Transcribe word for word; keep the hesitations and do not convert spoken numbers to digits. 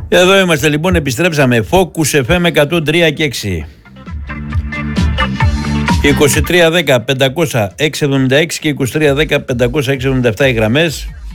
Εδώ είμαστε λοιπόν, επιστρέψαμε. Focus εφ εμ εκατόν τρία και έξι. είκοσι τρία δέκα πεντακόσια έξι εβδομήντα έξι και είκοσι τρία δέκα πεντακόσια έξι εβδομήντα επτά οι γραμμές.